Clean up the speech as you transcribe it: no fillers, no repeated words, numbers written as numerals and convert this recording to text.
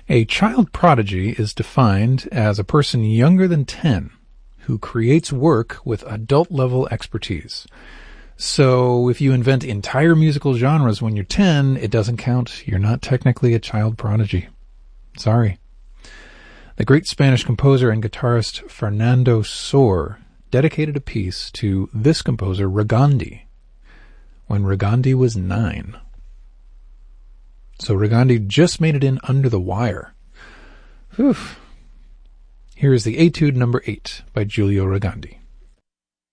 A child prodigy is defined as a person younger than 10 who creates work with adult-level expertise. So if you invent entire musical genres when you're 10, it doesn't count. You're not technically a child prodigy. Sorry. The great Spanish composer and guitarist Fernando Sor dedicated a piece to this composer, Regandi, when Regandi was 9. So Regandi just made it in under the wire. Whew. Here is the Etude number 8 by Giulio Regandi.